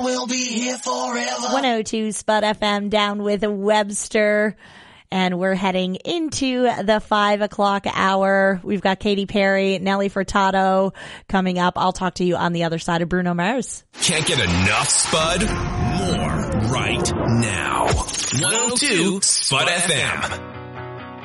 We'll be here forever. 102 Spud FM down with Webster. And we're heading into the 5 o'clock hour. We've got Katy Perry, Nelly Furtado coming up. I'll talk to you on the other side of Bruno Mars. Can't get enough Spud? More right now. 102 Spud FM.